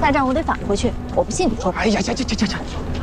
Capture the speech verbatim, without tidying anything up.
大账我得返回去，我不信你说。 哎呀呀呀呀呀呀！